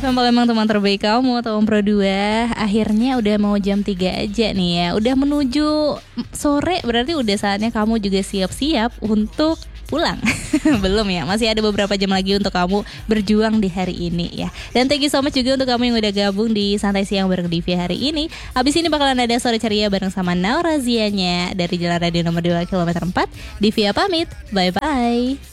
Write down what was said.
Memang teman terbaik kamu, teman Pro 2. Akhirnya udah mau jam 3 aja nih ya. Udah menuju sore, berarti udah saatnya kamu juga siap-siap untuk pulang. Belum ya, masih ada beberapa jam lagi untuk kamu berjuang di hari ini ya. Dan thank you so much juga untuk kamu yang udah gabung di Santai Siang bareng Divi hari ini. Abis ini bakalan ada Sore Ceria bareng sama Naurazianya dari Jalan Radio nomor 2 km 4. Divia pamit, bye-bye.